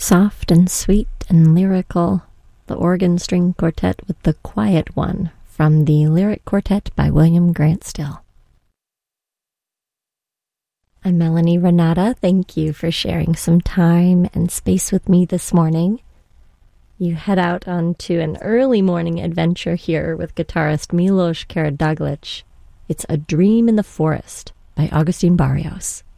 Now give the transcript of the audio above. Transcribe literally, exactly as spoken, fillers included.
Soft and sweet and lyrical, the organ string quartet with The Quiet One from the Lyric Quartet by William Grant Still. I'm Melanie Renata. Thank you for sharing some time and space with me this morning. You head out onto an early morning adventure here with guitarist Milos Karadaglic. It's A Dream in the Forest by Agustin Barrios.